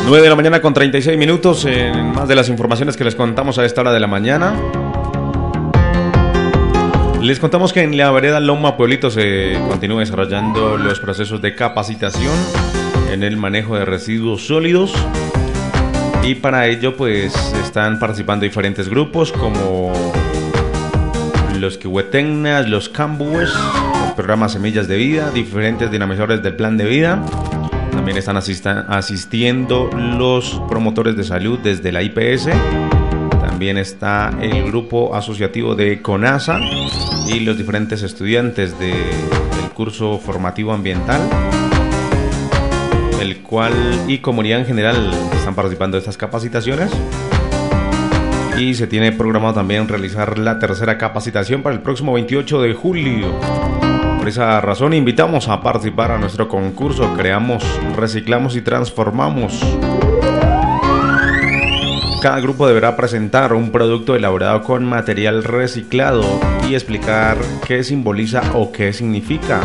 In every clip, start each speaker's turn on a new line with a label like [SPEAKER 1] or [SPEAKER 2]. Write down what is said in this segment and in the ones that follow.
[SPEAKER 1] 9 de la mañana con 36 minutos. En más de las informaciones que les contamos a esta hora de la mañana, les contamos que en la vereda Loma Pueblito se continúan desarrollando los procesos de capacitación en el manejo de residuos sólidos, y para ello pues están participando diferentes grupos como los Kihuetennas, los Cambues, el programa Semillas de Vida, diferentes dinamizadores del Plan de Vida. También están asistiendo los promotores de salud desde la IPS. También está el grupo asociativo de CONASA y los diferentes estudiantes del curso formativo ambiental, el cual y comunidad en general están participando de estas capacitaciones. Y se tiene programado también realizar la tercera capacitación para el próximo 28 de julio. Por esa razón invitamos a participar a nuestro concurso Creamos, Reciclamos y Transformamos. Cada grupo deberá presentar un producto elaborado con material reciclado y explicar qué simboliza o qué significa.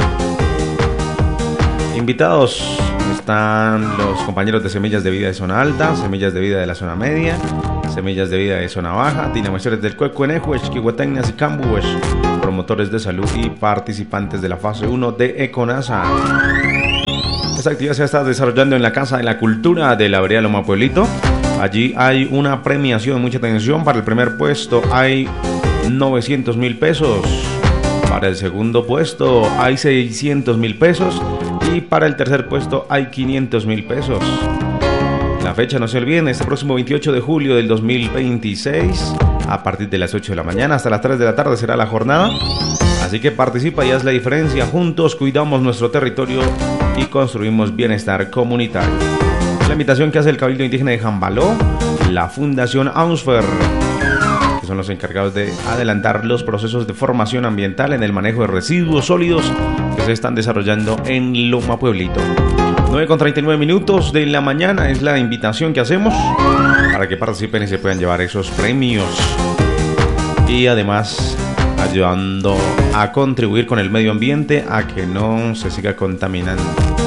[SPEAKER 1] Invitados están los compañeros de Semillas de Vida de Zona Alta, Semillas de Vida de la Zona Media, Semillas de Vida de Zona Baja, dinamizadores del Cuecuenejo, Kihuetennas y Cambues, promotores de salud y participantes de la fase 1 de ECONASA. Esta actividad se está desarrollando en la Casa de la Cultura de la vereda Loma Pueblito. Allí hay una premiación, mucha atención. Para el primer puesto hay 900,000 pesos. Para el segundo puesto hay 600,000 pesos. Y para el tercer puesto hay 500,000 pesos. La fecha, no se olviden, este próximo 28 de julio del 2026, a partir de las 8 de la mañana hasta las 3 de la tarde será la jornada. Así que participa y haz la diferencia. Juntos cuidamos nuestro territorio y construimos bienestar comunitario. La invitación que hace el Cabildo Indígena de Jambaló, la Fundación AUNSFER, que son los encargados de adelantar los procesos de formación ambiental en el manejo de residuos sólidos que se están desarrollando en Loma Pueblito. 9:39 minutos de la mañana es la invitación que hacemos para que participen y se puedan llevar esos premios. Y además ayudando a contribuir con el medio ambiente a que no se siga contaminando.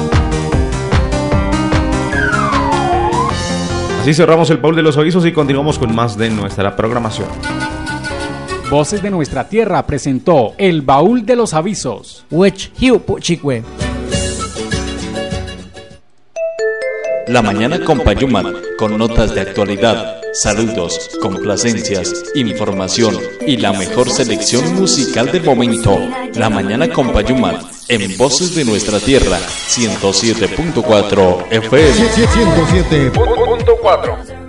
[SPEAKER 1] Así cerramos el baúl de los avisos y continuamos con más de nuestra programación.
[SPEAKER 2] Voces de Nuestra Tierra presentó el baúl de los avisos.
[SPEAKER 3] La mañana con Payumat, con notas de actualidad, saludos, complacencias, información y la mejor selección musical del momento. La mañana con Payumat, en Voces de Nuestra Tierra, 107.4 FM.
[SPEAKER 4] 107.4